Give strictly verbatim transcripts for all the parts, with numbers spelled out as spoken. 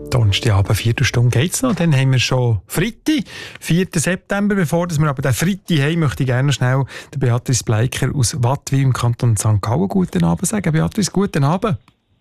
Donnerstagabend, Viertelstunde geht es noch. Dann haben wir schon Freitag, vierten September. Bevor wir aber den Freitag haben, möchte ich gerne schnell der Beatrice Bleiker aus Wattwil im Kanton Sankt Gallen guten Abend sagen. Beatrice, guten Abend.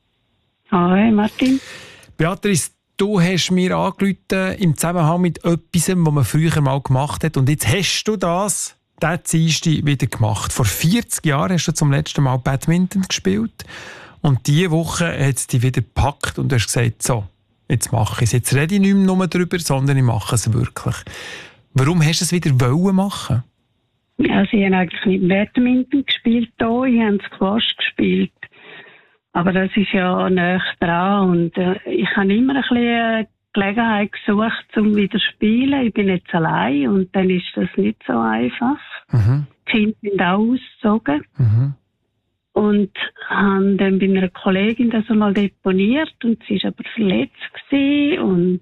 Hi Martin. Beatrice, du hast mir angerufen im Zusammenhang mit etwas, was man früher mal gemacht hat. Und jetzt hast du das, diesen Dienstag wieder gemacht. Vor vierzig Jahren hast du zum letzten Mal Badminton gespielt. Und diese Woche hat es dich wieder gepackt und du hast gesagt, so, jetzt mache ich es. Jetzt rede ich nicht mehr nur darüber, sondern ich mache es wirklich. Warum hast du es wieder wollen machen? Also ich habe eigentlich nicht Badminton gespielt, hier. Ich habe Squash gespielt. Aber das ist ja näher dran und äh, ich habe immer ein bisschen eine Gelegenheit gesucht, um wieder zu spielen. Ich bin jetzt allein und dann ist das nicht so einfach. Mhm. Die Kinder sind auch ausgezogen. Mhm. Und haben dann bei einer Kollegin das einmal deponiert und sie war aber verletzt gewesen. Und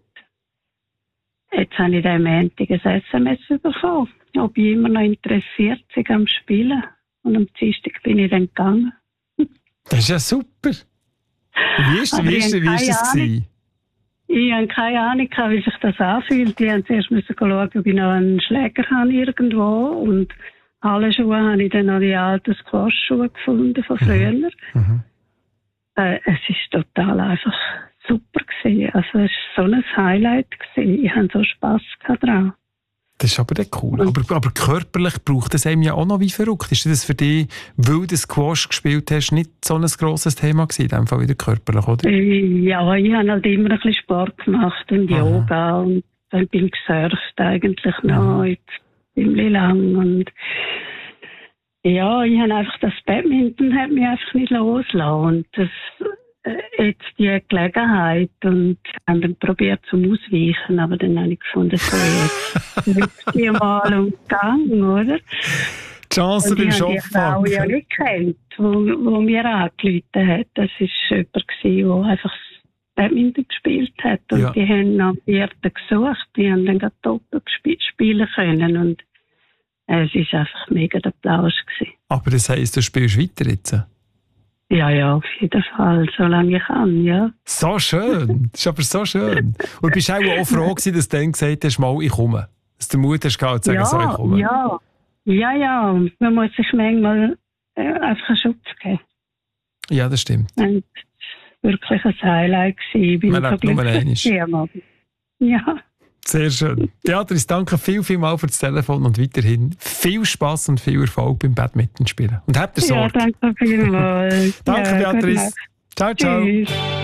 jetzt habe ich dann am Montag ein S M S bekommen, ob ich immer noch interessiert bin am Spielen. Und am Dienstag bin ich dann gegangen. Das ist ja super. Wie ist, wie ist, wie ist das gewesen? Ich habe keine Ahnung, wie sich das anfühlt. Ich musste zuerst schauen, ob ich noch einen Schläger habe irgendwo. Und alle Schuhe habe ich dann noch die alten Squash-Schuhe gefunden von früher. Mhm. Äh, es war total einfach super gewesen. Also es war so ein Highlight gewesen. Ich hatte so Spass daran. Das ist aber dann cool. Aber, aber körperlich braucht es einem ja auch noch wie verrückt. Ist das für dich, weil du Squash gespielt hast, nicht so ein grosses Thema gewesen, in dem Fall wieder körperlich, oder? Ja, ich habe halt immer ein bisschen Sport gemacht und Aha. Yoga und dann bin ich gesurft eigentlich noch jetzt ziemlich lang. Und ja, ich habe einfach das Badminton hat mich einfach nicht losgelassen. Und das jetzt die Gelegenheit und haben dann probiert zum Ausweichen, aber dann habe ich gefunden, so jetzt wird die mal umgegangen, oder? Die Chance beim Schopf. Ich habe die Frau ja nicht gekannt, wo, wo mir angerufen hat. Das war jemand, der einfach Badminton gespielt hat. Und ja. Die haben nach Vierten gesucht, die haben dann gerade doppelt gesp- spielen können. Und es war einfach mega der Applaus gewesen. Aber das heisst, du spielst weiter jetzt? Ja, ja, auf jeden Fall, solange ich kann, ja. So schön, das ist aber so schön. Und bist du auch, auch froh gewesen, dass du dann gesagt hast, mal, ich komme? Dass du Mut hast gehabt, zu sagen, ja, so, ich komme? Ja, ja, ja, man muss sich manchmal äh, einfach einen Schutz geben. Ja, das stimmt. Und das war wirklich ein Highlight gewesen. Ich bin man lebt nur einmal. Ja. Sehr schön. Beatrice, danke viel, viel mal für das Telefon und weiterhin viel Spass und viel Erfolg beim Badminton spielen. Und habt ihr Sorge. Ja, danke vielmals. Danke, ja, Beatrice. Ciao, ciao. Tschüss.